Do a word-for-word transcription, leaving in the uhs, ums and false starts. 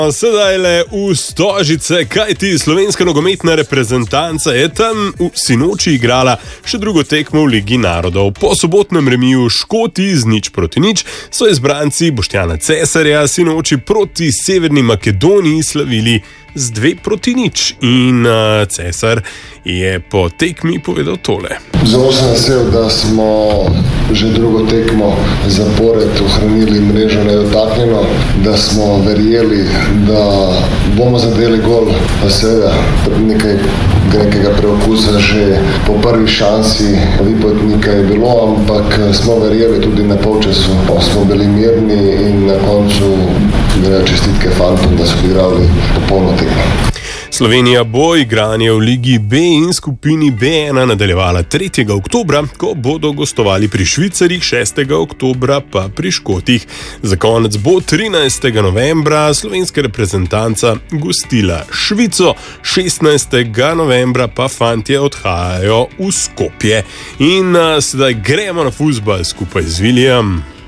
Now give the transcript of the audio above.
Sedaj le v Stožice, kajti slovenska nogometna reprezentanca je tam v sinoči igrala še drugo tekmo v Ligi narodov. Po sobotnem remiju Škoti z nič proti nič so izbranci Boštjana Cesarja sinoči proti Severni Makedoniji slavili z dve proti nič. In uh, Cesar je po tekmi povedal tole. Zelo sem vesel, da smo že drugo tekmo zapored ohranili mrežo nedotaknjeno, da smo verjeli, da bomo zadeli gol, pa seveda nekaj nekega preokusa že po prvi šansi Vipotnika je bilo, ampak smo verjeli tudi na polčasu, pa smo bili mirni in na koncu grejo čestitke fantom, da so igrali popolno tekmo. Slovenija bo igranje v Ligi B in skupini B ena nadaljevala tretjega oktobra, ko bodo gostovali pri Švicarjih, šestega oktobra pa pri Škotih. Za konec bo trinajstega novembra slovenska reprezentanca gostila Švico, šestnajstega novembra pa fantje odhajajo v Skopje. In uh, sedaj gremo na fuzbal skupaj z Viljem.